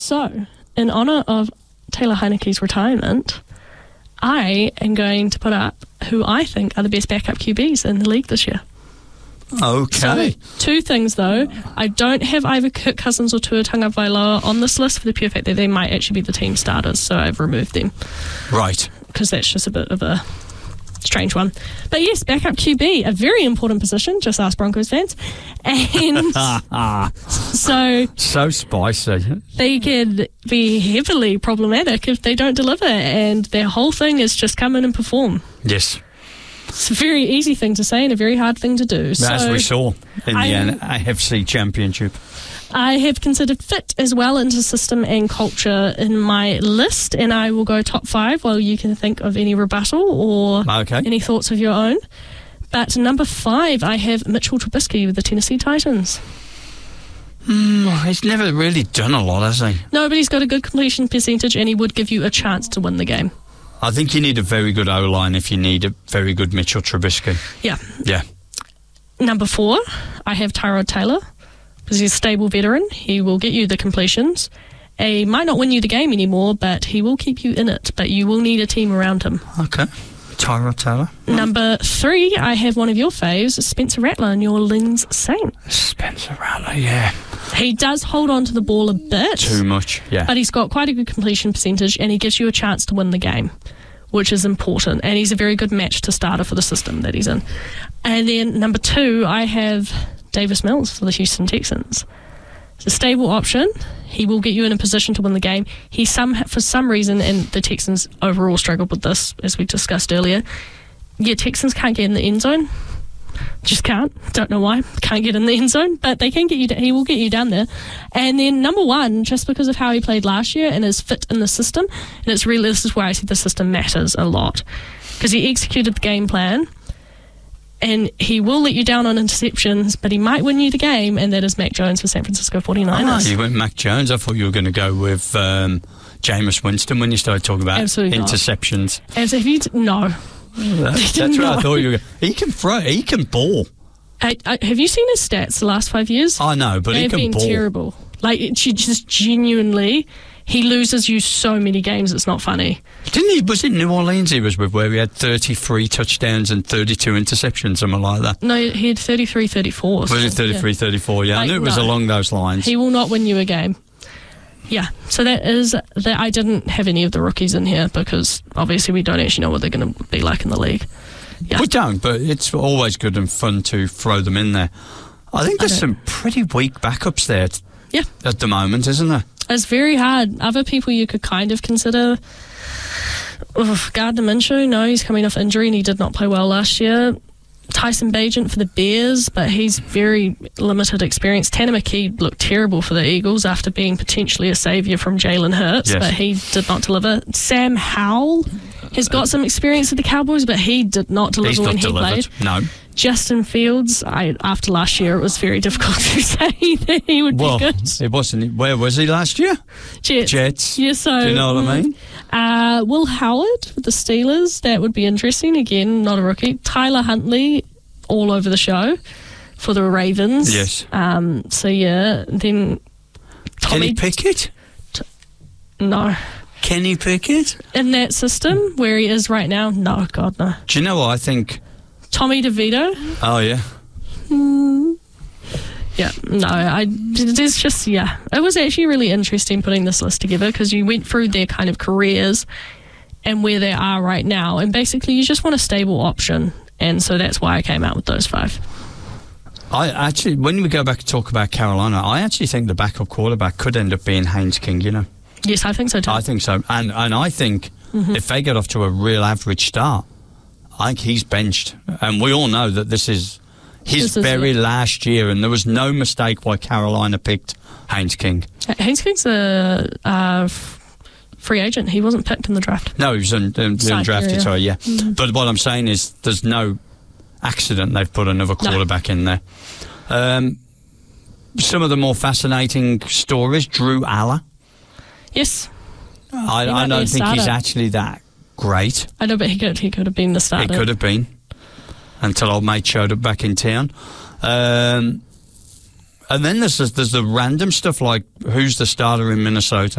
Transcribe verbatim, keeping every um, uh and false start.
So, in honour of Taylor Heineke's retirement, I am going to put up who I think are the best backup Q Bs in the league this year. Okay. So, two things though. I don't have either Kirk Cousins or Tua Tagovailoa on this list for the pure fact that they might actually be the team starters, so I've removed them. Right. Because that's just a bit of a strange one. But yes, backup Q B, a very important position, just ask Broncos fans. And so... So spicy. They can be heavily problematic if they don't deliver, and their whole thing is just come in and perform. Yes. It's a very easy thing to say and a very hard thing to do. As so we saw in I, the A F C Championship. I have considered fit as well into system and culture in my list, and I will go top five while you can think of any rebuttal or okay. any thoughts of your own. But number five, I have Mitchell Trubisky with the Tennessee Titans. Mm, he's never really done a lot, has he? No, but he's got a good completion percentage, and he would give you a chance to win the game. I think you need a very good O-line if you need a very good Mitchell Trubisky. Yeah. Yeah. Number four, I have Tyrod Taylor, because he's a stable veteran. He will get you the completions. He might not win you the game anymore, but he will keep you in it. But you will need a team around him. Okay. Tyrod Taylor. Number three, I have one of your faves, Spencer Rattler, New Orleans Saints. Spencer Rattler, yeah. He does hold on to the ball a bit. Too much, yeah. But he's got quite a good completion percentage, and he gives you a chance to win the game, which is important. And he's a very good match to starter for the system that he's in. And then number two, I have Davis Mills for the Houston Texans. It's a stable option. He will get you in a position to win the game. He some for some reason, and the Texans overall struggled with this, as we discussed earlier. Yeah, Texans can't get in the end zone. Just can't. Don't know why. Can't get in the end zone, but they can get you. He will get you down there. And then number one, just because of how he played last year and is fit in the system, and it's really this is why I see the system matters a lot, because he executed the game plan. And he will let you down on interceptions, but he might win you the game, and that is Mac Jones for San Francisco forty-niners. Oh, you went Mac Jones. I thought you were going to go with um, Jameis Winston when you started talking about Absolutely interceptions. Absolutely not. No. That's, that's what I thought you were going to. He can throw, he can ball. I, I, have you seen his stats the last five years? I know, but They've he can been ball. terrible. Like, she just genuinely... He loses you so many games, it's not funny. Didn't he? Was it New Orleans he was with, where he had thirty-three touchdowns and thirty-two interceptions, something like that? No, he had thirty-three, thirty-four. Was it thirty-three, thirty-four? Yeah, like, I knew it was no. along those lines. He will not win you a game. Yeah, so that is that. I didn't have any of the rookies in here because obviously we don't actually know what they're going to be like in the league. Yeah. We don't, but it's always good and fun to throw them in there. I think there's I some pretty weak backups there t- yeah. at the moment, isn't there? It's very hard. Other people you could kind of consider. Ugh, Gardner Minshew, no, he's coming off injury and he did not play well last year. Tyson Bagent for the Bears, but he's very limited experience. Tanner McKee looked terrible for the Eagles after being potentially a saviour from Jalen Hurts, yes. but he did not deliver. Sam Howell has got some experience with the Cowboys, but he did not deliver he's when not he delivered. played. No. Justin Fields, I, after last year, it was very difficult to say that he would well, be good. It wasn't. Where was he last year? Jets. Jets. Yeah, so, do you know what I mean? Uh, Will Howard with the Steelers, that would be interesting. Again, not a rookie. Tyler Huntley, all over the show for the Ravens. Yes. Um. So yeah, then Tommy Kenny Pickett. T- no. Kenny Pickett In that system where he is right now, no, God no. Do you know what I think? Tommy DeVito. Oh yeah. Mm. Yeah, no, I. There's just yeah. It was actually really interesting putting this list together because you went through their kind of careers and where they are right now, and basically you just want a stable option. And so that's why I came out with those five. I actually, when we go back and talk about Carolina, I actually think the backup quarterback could end up being Haynes King, you know. Yes, I think so too. I think so. And and I think mm-hmm. if they get off to a real average start, I think he's benched. And we all know that this is his this very is, yeah. last year, and there was no mistake why Carolina picked Haynes King. Haynes King's a... Uh, free agent. He wasn't picked in the draft. No, he was un, un, undrafted, yeah. sorry, yeah. Mm. But what I'm saying is there's no accident they've put another quarterback no. in there. Um, some of the more fascinating stories, Drew Aller. Yes. I, I don't think he's actually that great. I know, but he could, he could have been the starter. He could have been, until old mate showed up back in town. Um, And then there's there's the random stuff like who's the starter in Minnesota.